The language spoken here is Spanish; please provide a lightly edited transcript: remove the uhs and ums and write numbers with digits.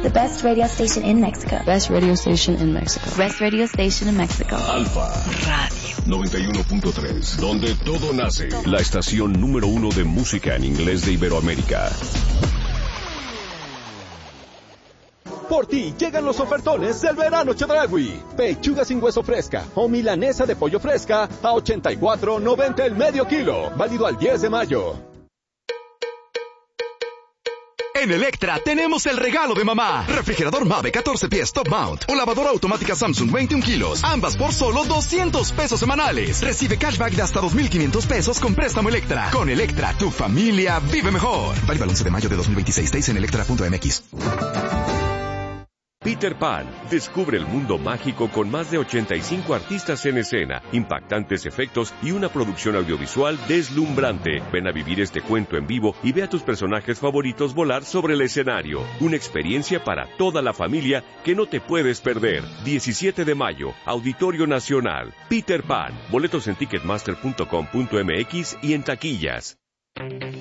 The best radio station in Mexico. Best radio station in Mexico. Best radio station in Mexico. Alfa Radio 91.3, donde todo nace. La estación número 1 de música en inglés de Iberoamérica. Por ti llegan los ofertones del verano Chedraui. Pechuga sin hueso fresca o milanesa de pollo fresca a $84.90 el medio kilo. Válido al 10 de mayo. En Electra tenemos el regalo de mamá. Refrigerador Mave 14 pies top mount o lavadora automática Samsung 21 kilos. Ambas por solo $200 semanales. Recibe cashback de hasta $2,500 con préstamo Electra. Con Electra, tu familia vive mejor. Válido al 11 de mayo de 2026. Days en electra.mx. Peter Pan descubre el mundo mágico con más de 85 artistas en escena, impactantes efectos y una producción audiovisual deslumbrante. Ven a vivir este cuento en vivo y ve a tus personajes favoritos volar sobre el escenario. Una experiencia para toda la familia que no te puedes perder. 17 de mayo, Auditorio Nacional. Peter Pan. Boletos en ticketmaster.com.mx y en taquillas.